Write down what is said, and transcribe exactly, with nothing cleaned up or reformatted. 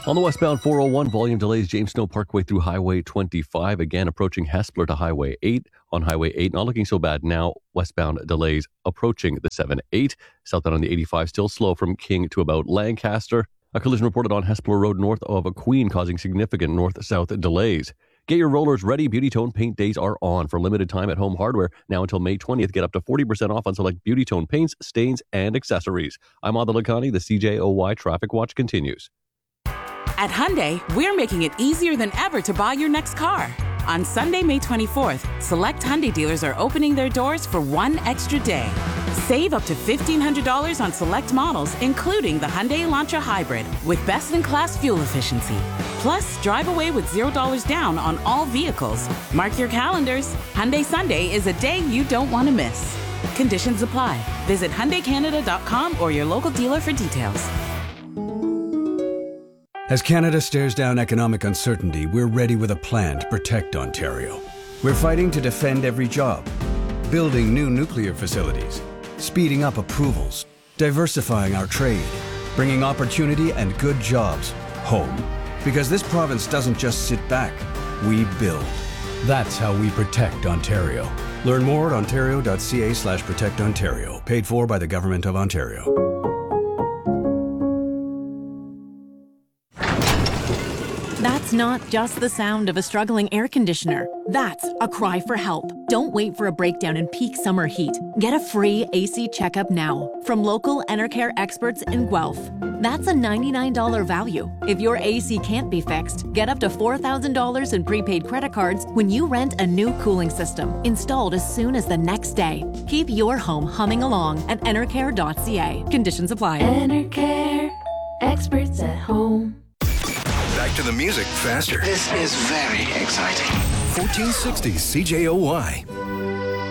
On the westbound four oh one, volume delays James Snow Parkway through Highway twenty-five. Again, approaching Hespeler to Highway eight. On Highway eight, not looking so bad now. Westbound delays approaching the seven eight. Southbound on the eighty-five, still slow from King to about Lancaster. A collision reported on Hespeler Road north of Queen, causing significant north-south delays. Get your rollers ready. Beauty Tone paint days are on for limited time at Home Hardware. Now until May twentieth. Get up to forty percent off on select Beauty Tone paints, stains, and accessories. I'm Adil Lakhani. The C J O Y Traffic Watch continues. At Hyundai, we're making it easier than ever to buy your next car. On Sunday, May twenty-fourth, select Hyundai dealers are opening their doors for one extra day. Save up to fifteen hundred dollars on select models, including the Hyundai Elantra Hybrid, with best-in-class fuel efficiency. Plus, drive away with zero dollars down on all vehicles. Mark your calendars. Hyundai Sunday is a day you don't want to miss. Conditions apply. Visit Hyundai Canada dot com or your local dealer for details. As Canada stares down economic uncertainty, we're ready with a plan to protect Ontario. We're fighting to defend every job, building new nuclear facilities, speeding up approvals, diversifying our trade, bringing opportunity and good jobs home. Because this province doesn't just sit back, we build. That's how we protect Ontario. Learn more at ontario.ca slash protect Ontario. Paid for by the Government of Ontario. That's not just the sound of a struggling air conditioner. That's a cry for help. Don't wait for a breakdown in peak summer heat. Get a free A C checkup now from local Enercare experts in Guelph. That's a ninety-nine dollars value. If your A C can't be fixed, get up to four thousand dollars in prepaid credit cards when you rent a new cooling system, installed as soon as the next day. Keep your home humming along at enercare dot c a. Conditions apply. Enercare, experts at home. Back to the music faster. This is very exciting. fourteen sixty C J O Y.